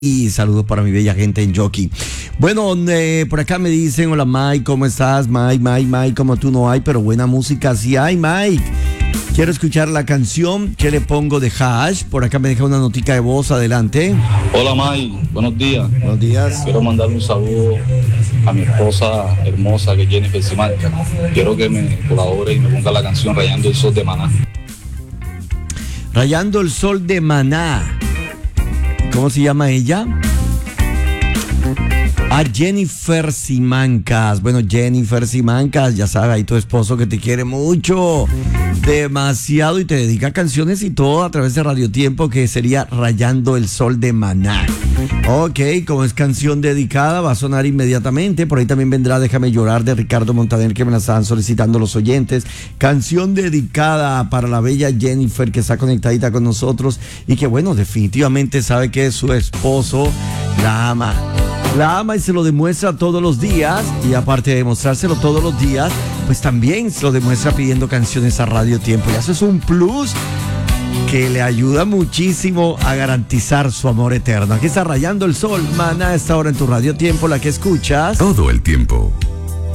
Y saludos para mi bella gente en Jockey. Bueno, por acá me dicen, hola Mike, ¿cómo estás? Mike, como tú no hay, pero buena música sí hay, Mike. Quiero escuchar la canción, ¿qué le pongo de hash? Por acá me deja una notica de voz, adelante. Hola Mike, buenos días. Buenos días. Quiero mandarle un saludo a mi esposa hermosa que es Jennifer Simanca. Quiero que me colabore y me ponga la canción Rayando el Sol de Maná. Rayando el Sol de Maná. ¿Cómo se llama ella? A Jennifer Simancas. Bueno, Jennifer Simancas, ya sabes, ahí tu esposo que te quiere mucho, demasiado, y te dedica canciones y todo a través de Radio Tiempo, que sería Rayando el Sol de Maná. Ok, como es canción dedicada, va a sonar inmediatamente. Por ahí también vendrá Déjame Llorar de Ricardo Montaner, que me la estaban solicitando los oyentes. Canción dedicada para la bella Jennifer, que está conectadita con nosotros y que, bueno, definitivamente sabe que su esposo la ama. La ama y se lo demuestra todos los días. Y aparte de demostrárselo todos los días, pues también se lo demuestra pidiendo canciones a Radio Tiempo. Y eso es un plus que le ayuda muchísimo a garantizar su amor eterno. Aquí está Rayando el Sol, Maná, a esta hora en tu Radio Tiempo, la que escuchas todo el tiempo.